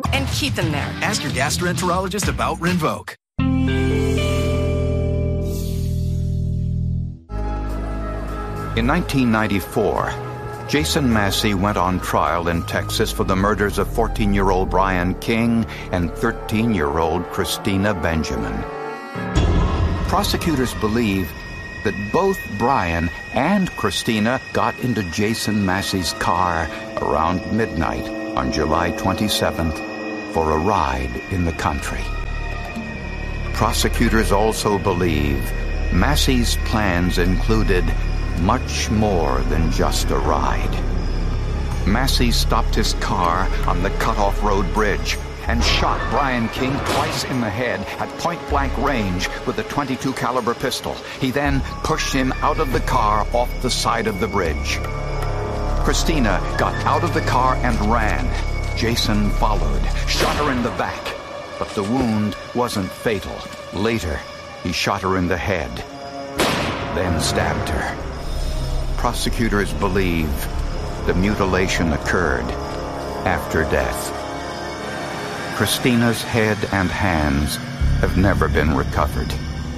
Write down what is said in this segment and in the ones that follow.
and keep them there. Ask your gastroenterologist about Rinvoq. In 1994, Jason Massey went on trial in Texas for the murders of 14-year-old Brian King and 13-year-old Christina Benjamin. Prosecutors believe that both Brian and Christina got into Jason Massey's car around midnight on July 27th for a ride in the country. Prosecutors also believe Massey's plans included much more than just a ride. Massey stopped his car on the Cutoff Road Bridge and shot Brian King twice in the head at point-blank range with a .22 caliber pistol. He then pushed him out of the car off the side of the bridge. Christina got out of the car and ran. Jason followed, shot her in the back, but the wound wasn't fatal. Later, he shot her in the head, then stabbed her. Prosecutors believe the mutilation occurred after death. Christina's head and hands have never been recovered.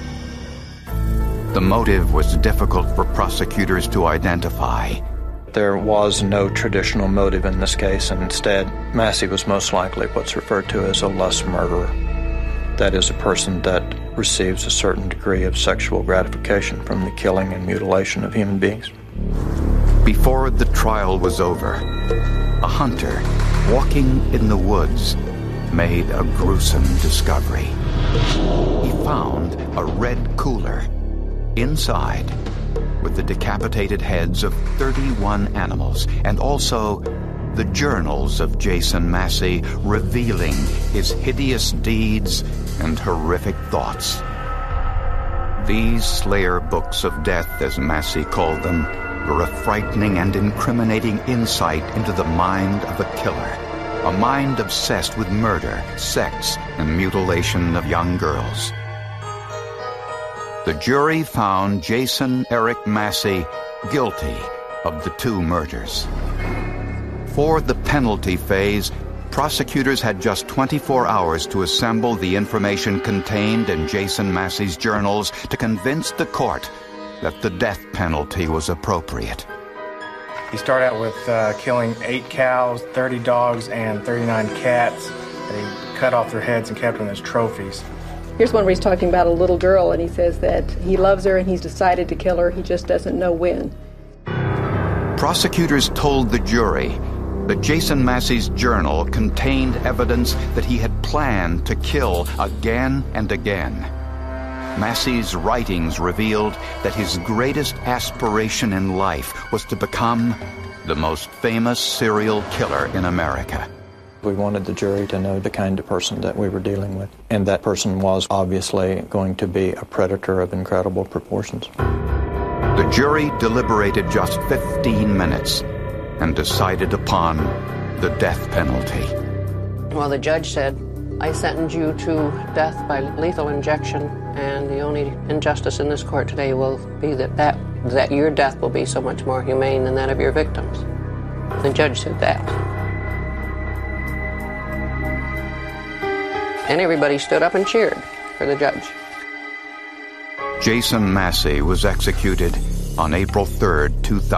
The motive was difficult for prosecutors to identify. There was no traditional motive in this case, and instead, Massey was most likely what's referred to as a lust murderer. That is, a person that receives a certain degree of sexual gratification from the killing and mutilation of human beings. Before the trial was over, a hunter walking in the woods made a gruesome discovery. He found a red cooler inside with the decapitated heads of 31 animals and also the journals of Jason Massey revealing his hideous deeds and horrific thoughts. These Slayer books of death, as Massey called them, were a frightening and incriminating insight into the mind of a killer, a mind obsessed with murder, sex, and mutilation of young girls. The jury found Jason Eric Massey guilty of the two murders. For the penalty phase, prosecutors had just 24 hours to assemble the information contained in Jason Massey's journals to convince the court that the death penalty was appropriate. He started out with killing 8 cows, 30 dogs, and 39 cats. And he cut off their heads and kept them as trophies. Here's one where he's talking about a little girl, and he says that he loves her and he's decided to kill her, he just doesn't know when. Prosecutors told the jury that Jason Massey's journal contained evidence that he had planned to kill again and again. Massey's writings revealed that his greatest aspiration in life was to become the most famous serial killer in America. We wanted the jury to know the kind of person that we were dealing with, and that person was obviously going to be a predator of incredible proportions. The jury deliberated just 15 minutes and decided upon the death penalty. Well, the judge said, I sentence you to death by lethal injection, and the only injustice in this court today will be that your death will be so much more humane than that of your victims. The judge said that. And everybody stood up and cheered for the judge. Jason Massey was executed on April 3rd,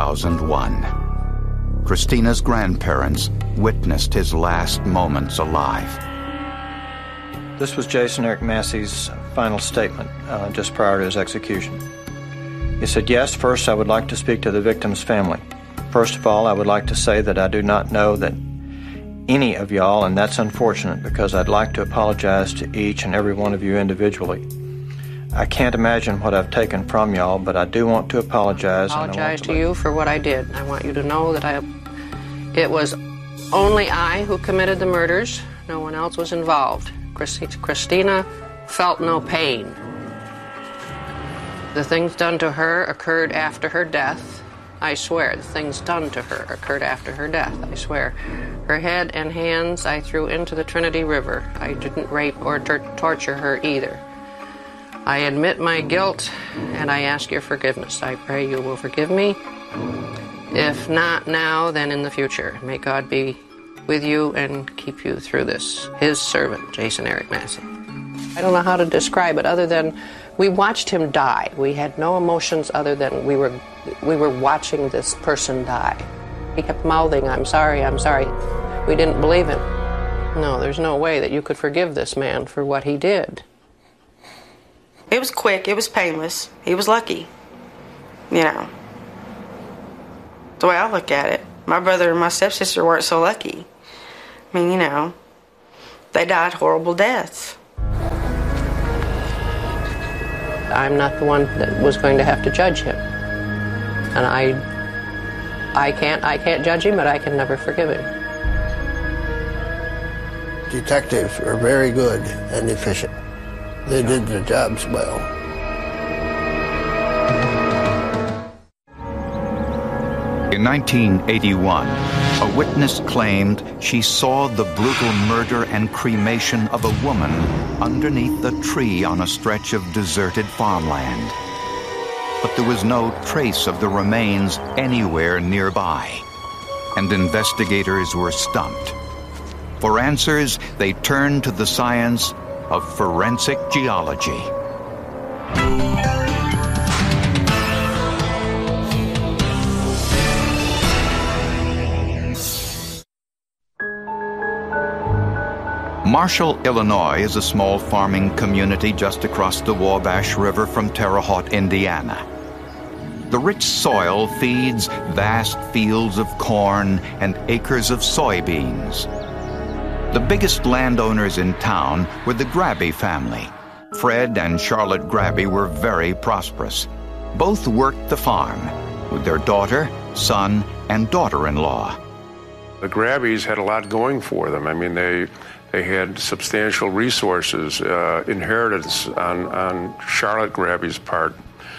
2001. Christina's grandparents witnessed his last moments alive. This was Jason Eric Massey's final statement just prior to his execution. He said, yes, first I would like to speak to the victim's family. First of all, I would like to say that I do not know that any of y'all, and that's unfortunate because I'd like to apologize to each and every one of you individually. I can't imagine what I've taken from y'all, but I do want to apologize. I apologize to you for what I did. I want you to know that it was only I who committed the murders. No one else was involved. Christina felt no pain. The things done to her occurred after her death. I swear, the things done to her occurred after her death. I swear. Her head and hands I threw into the Trinity River. I didn't rape or torture her either. I admit my guilt, and I ask your forgiveness. I pray you will forgive me. If not now, then in the future. May God be with you and keep you through this. His servant, Jason Eric Massey. I don't know how to describe it other than we watched him die. We had no emotions other than we were watching this person die. He kept mouthing, I'm sorry, I'm sorry. We didn't believe him. No, there's no way that you could forgive this man for what he did. It was quick, it was painless. He was lucky. You know. The way I look at it. My brother and my stepsister weren't so lucky. I mean, you know, they died horrible deaths. I'm not the one that was going to have to judge him. And I can't judge him, but I can never forgive him. Detectives were very good and efficient. They did their jobs well. In 1981, a witness claimed she saw the brutal murder and cremation of a woman underneath a tree on a stretch of deserted farmland. But there was no trace of the remains anywhere nearby, and investigators were stumped. For answers, they turned to the science of forensic geology. Marshall, Illinois is a small farming community just across the Wabash River from Terre Haute, Indiana. The rich soil feeds vast fields of corn and acres of soybeans. The biggest landowners in town were the Grabby family. Fred and Charlotte Grabby were very prosperous. Both worked the farm with their daughter, son, and daughter-in-law. The Grabbys had a lot going for them. I mean, they had substantial resources, inheritance on Charlotte Grabby's part,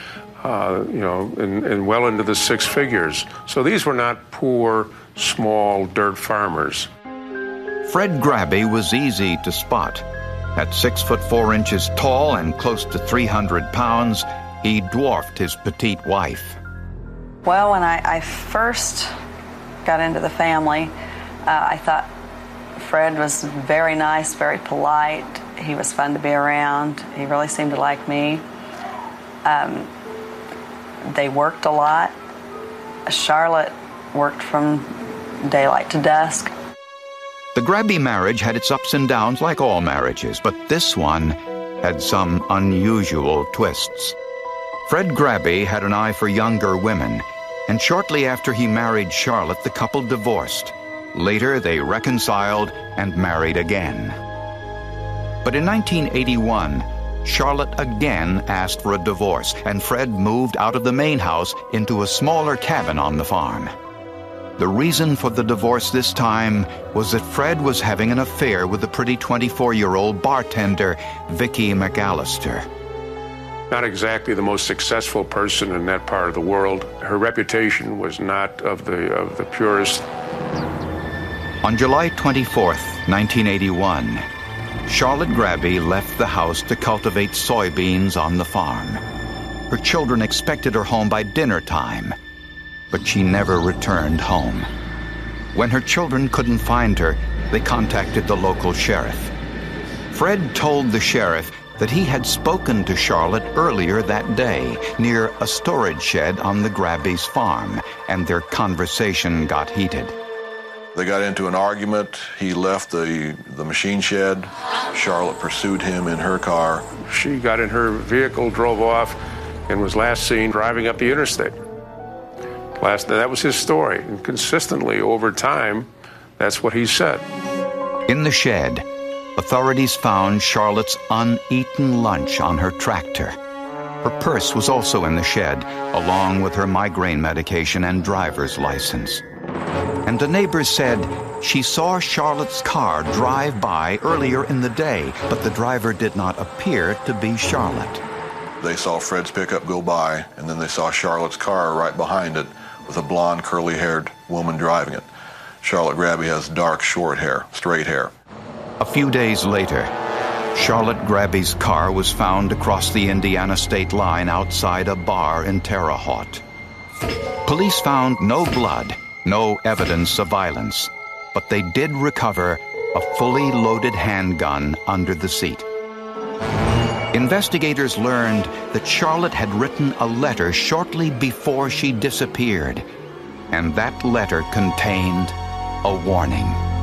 and well into the six figures. So these were not poor, small dirt farmers. Fred Grabby was easy to spot. At 6'4" tall and close to 300 pounds, he dwarfed his petite wife. Well, when I first got into the family, I thought Fred was very nice, very polite. He was fun to be around. He really seemed to like me. They worked a lot. Charlotte worked from daylight to dusk. The Grabby marriage had its ups and downs like all marriages, but this one had some unusual twists. Fred Grabby had an eye for younger women, and shortly after he married Charlotte, the couple divorced. Later, they reconciled and married again. But in 1981, Charlotte again asked for a divorce, and Fred moved out of the main house into a smaller cabin on the farm. The reason for the divorce this time was that Fred was having an affair with the pretty 24-year-old bartender, Vicki McAllister. Not exactly the most successful person in that part of the world. Her reputation was not of the purest. On July 24th, 1981, Charlotte Grabby left the house to cultivate soybeans on the farm. Her children expected her home by dinner time, but she never returned home. When her children couldn't find her, they contacted the local sheriff. Fred told the sheriff that he had spoken to Charlotte earlier that day near a storage shed on the Grabby's farm, and their conversation got heated. They got into an argument. He left the machine shed. Charlotte pursued him in her car. She got in her vehicle, drove off, and was last seen driving up the interstate. That was his story, and consistently over time, that's what he said. In the shed, authorities found Charlotte's uneaten lunch on her tractor. Her purse was also in the shed, along with her migraine medication and driver's license. And the neighbors said she saw Charlotte's car drive by earlier in the day, but the driver did not appear to be Charlotte. They saw Fred's pickup go by, and then they saw Charlotte's car right behind it with a blonde, curly-haired woman driving it. Charlotte Grabby has dark, short hair, straight hair. A few days later, Charlotte Grabby's car was found across the Indiana state line outside a bar in Terre Haute. Police found no blood, no evidence of violence, but they did recover a fully loaded handgun under the seat. Investigators learned that Charlotte had written a letter shortly before she disappeared, and that letter contained a warning.